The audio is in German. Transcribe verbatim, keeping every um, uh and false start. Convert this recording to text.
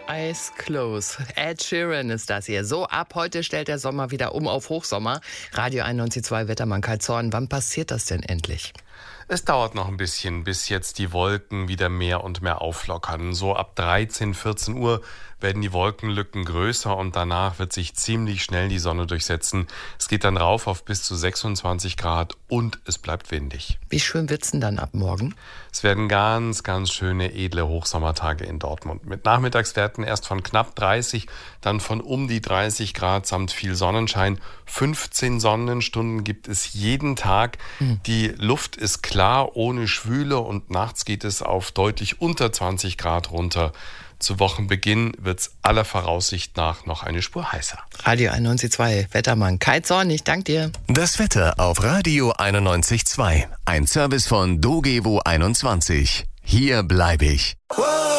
Eyes Closed. Ed Sheeran ist das hier. So, ab heute stellt der Sommer wieder um auf Hochsommer. Radio einundneunzig Komma zwei Wettermann Kai Zorn. Wann passiert das denn endlich? Es dauert noch ein bisschen, bis jetzt die Wolken wieder mehr und mehr auflockern. So ab dreizehn, vierzehn Uhr werden die Wolkenlücken größer und danach wird sich ziemlich schnell die Sonne durchsetzen. Es geht dann rauf auf bis zu sechsundzwanzig Grad und es bleibt windig. Wie schön wird's denn dann ab morgen? Es werden ganz, ganz schöne, edle Hochsommertage in Dortmund. Mit Nachmittagswerten erst von knapp dreißig, dann von um die dreißig Grad samt viel Sonnenschein. fünfzehn Sonnenstunden gibt es jeden Tag. Mhm. Die Luft ist klar, ohne Schwüle und nachts geht es auf deutlich unter zwanzig Grad runter. Zu Wochenbeginn wird es aller Voraussicht nach noch eine Spur heißer. Radio einundneunzig Komma zwei Wettermann Kai Zorn, ich danke dir. Das Wetter auf Radio einundneunzig Komma zwei. Ein Service von Dogevo einundzwanzig. Hier bleibe ich.